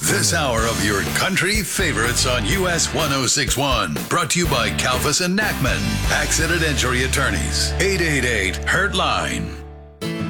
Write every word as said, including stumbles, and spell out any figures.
This hour of your country favorites on U S ten sixty-one. Brought to you by Kalfas and Nachman. Accident Injury Attorneys. eight eight eight, Hurt Line.